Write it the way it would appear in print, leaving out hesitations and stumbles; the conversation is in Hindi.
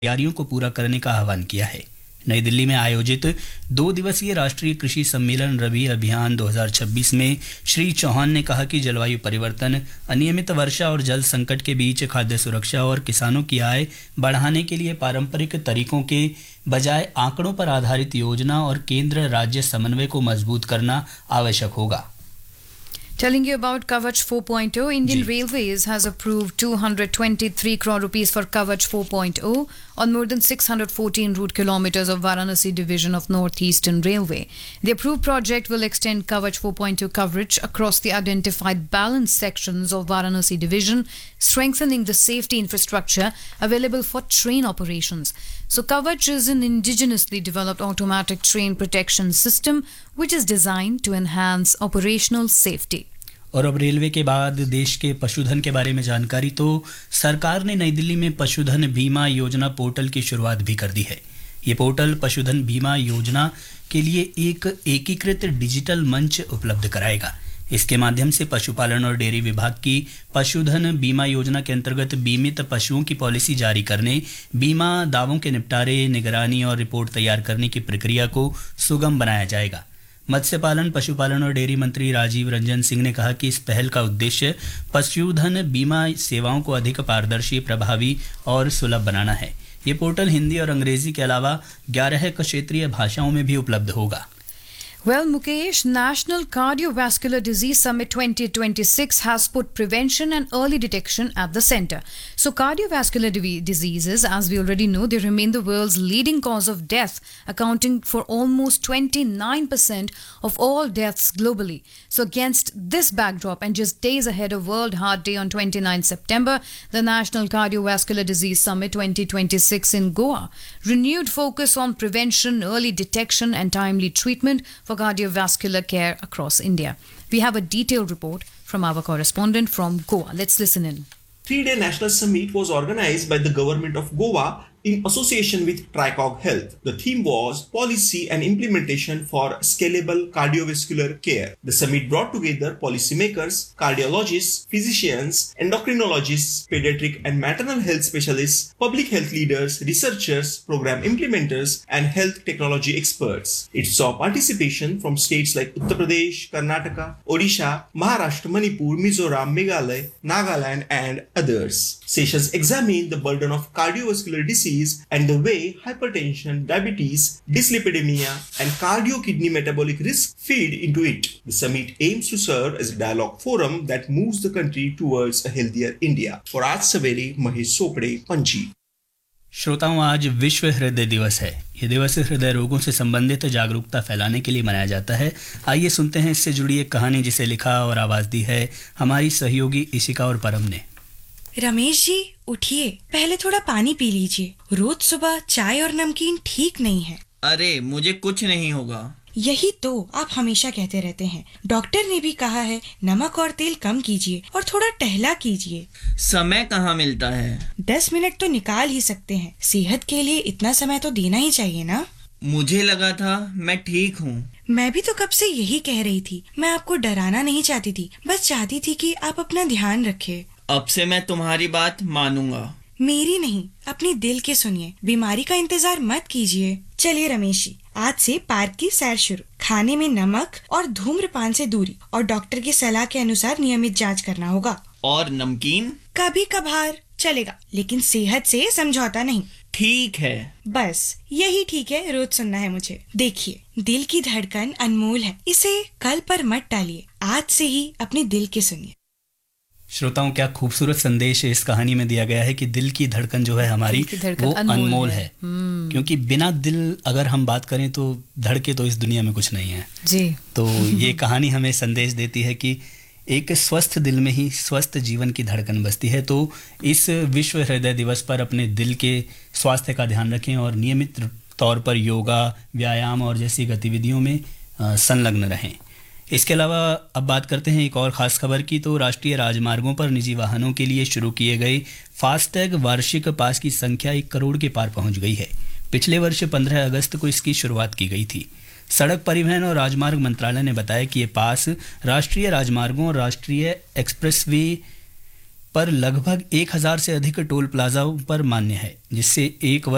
तैयारियों को पूरा करने का आह्वान किया है। नई दिल्ली में आयोजित 2 दिवसीय राष्ट्रीय कृषि सम्मेलन रबी अभियान 2026 में श्री चौहान ने कहा कि जलवायु परिवर्तन, अनियमित वर्षा और जल संकट के बीच खाद्य सुरक्षा और किसानों की आय बढ़ाने के लिए पारंपरिक तरीकों के बजाय आंकड़ों पर आधारित योजना और केंद्र राज्य समन्वय को मजबूत करना आवश्यक होगा। Telling you about Kavach 4.0, Indian Railways has approved 223 crore rupees for Kavach 4.0 on more than 614 route kilometers of Varanasi division of Northeastern Railway. The approved project will extend Kavach 4.0 coverage across the identified balanced sections of Varanasi division, strengthening the safety infrastructure available for train operations. So Kavach is an indigenously developed automatic train protection system which is designed to enhance operational safety. और अब रेलवे के बाद देश के पशुधन के बारे में जानकारी। तो सरकार ने नई दिल्ली में पशुधन बीमा योजना पोर्टल की शुरुआत भी कर दी है। ये पोर्टल पशुधन बीमा योजना के लिए एक एकीकृत डिजिटल मंच उपलब्ध कराएगा। इसके माध्यम से पशुपालन और डेयरी विभाग की पशुधन बीमा योजना के अंतर्गत बीमित पशुओं की पॉलिसी जारी करने, बीमा दावों के निपटारे, निगरानी और रिपोर्ट तैयार करने की प्रक्रिया को सुगम बनाया जाएगा। मत्स्य पालन, पशुपालन और डेयरी मंत्री राजीव रंजन सिंह ने कहा कि इस पहल का उद्देश्य पशुधन बीमा सेवाओं को अधिक पारदर्शी, प्रभावी और सुलभ बनाना है। ये पोर्टल हिंदी और अंग्रेजी के अलावा 11 क्षेत्रीय भाषाओं में भी उपलब्ध होगा। Well, Mukesh, National Cardiovascular Disease Summit 2026 has put prevention and early detection at the center. So cardiovascular diseases, as we already know, they remain the world's leading cause of death, accounting for almost 29% of all deaths globally. So against this backdrop, and just days ahead of World Heart Day on 29 September, the National Cardiovascular Disease Summit 2026 in Goa, renewed focus on prevention, early detection and timely treatment for cardiovascular care across India. We have a detailed report from our correspondent from Goa. Let's listen in. 3-day national summit was organized by the government of Goa in association with Tricog Health. The theme was Policy and Implementation for Scalable Cardiovascular Care. The summit brought together policymakers, cardiologists, physicians, endocrinologists, pediatric and maternal health specialists, public health leaders, researchers, program implementers, and health technology experts. It saw participation from states like Uttar Pradesh, Karnataka, Odisha, Maharashtra, Manipur, Mizoram, Meghalaya, Nagaland, and others. Sessions examined the burden of cardiovascular disease and the way hypertension, diabetes, dyslipidemia, and cardio-kidney metabolic risk feed into it. The summit aims to serve as a dialogue forum that moves the country towards a healthier India. For आज सवेरे महेश सोपड़े, पणजी। श्रोताओं, आज विश्व हृदय दिवस है। ये दिवस हृदय रोगों से संबंधित जागरूकता फैलाने के लिए मनाया जाता है। आइए सुनते हैं इससे जुड़ी एक कहानी जिसे लिखा और आवाज दी है हमारी सहयोगी इशिका और परम ने। रमेश जी, उठिए, पहले थोड़ा पानी पी लीजिए। रोज सुबह चाय और नमकीन ठीक नहीं है। अरे, मुझे कुछ नहीं होगा। यही तो आप हमेशा कहते रहते हैं। डॉक्टर ने भी कहा है नमक और तेल कम कीजिए और थोड़ा टहला कीजिए। समय कहाँ मिलता है? 10 मिनट तो निकाल ही सकते हैं। सेहत के लिए इतना समय तो देना ही चाहिए ना। मुझे लगा था मैं ठीक हूँ। मैं भी तो कब से यही कह रही थी। मैं आपको डराना नहीं चाहती थी, बस चाहती थी कि आप अपना ध्यान रखें। अब से मैं तुम्हारी बात मानूंगा। मेरी नहीं, अपनी दिल की सुनिए। बीमारी का इंतजार मत कीजिए। चलिए रमेश जी, आज से पार्क की सैर शुरू। खाने में नमक और धूम्रपान से दूरी और डॉक्टर की सलाह के अनुसार नियमित जांच करना होगा। और नमकीन कभी कभार चलेगा, लेकिन सेहत से समझौता नहीं। ठीक है। बस यही ठीक है, रोज सुनना है मुझे। देखिए, दिल की धड़कन अनमोल है, इसे कल पर मत टालिए। आज से ही अपने दिल की सुनिए। श्रोताओं, क्या खूबसूरत संदेश इस कहानी में दिया गया है कि दिल की धड़कन जो है हमारी वो अनमोल है। क्योंकि बिना दिल अगर हम बात करें तो धड़के तो इस दुनिया में कुछ नहीं है जी। तो ये कहानी हमें संदेश देती है कि एक स्वस्थ दिल में ही स्वस्थ जीवन की धड़कन बसती है। तो इस विश्व हृदय दिवस पर अपने दिल के स्वास्थ्य का ध्यान रखें और नियमित तौर पर योगा, व्यायाम और जैसी गतिविधियों में संलग्न रहें। इसके अलावा अब बात करते हैं एक और ख़ास खबर की। तो राष्ट्रीय राजमार्गों पर निजी वाहनों के लिए शुरू किए गए फास्टैग वार्षिक पास की संख्या 1 करोड़ के पार पहुंच गई है। पिछले वर्ष 15 अगस्त को इसकी शुरुआत की गई थी। सड़क परिवहन और राजमार्ग मंत्रालय ने बताया कि ये पास राष्ट्रीय राजमार्गों और राष्ट्रीय एक्सप्रेसवे पर लगभग 1000 से अधिक टोल प्लाजाओं पर मान्य है, जिससे एक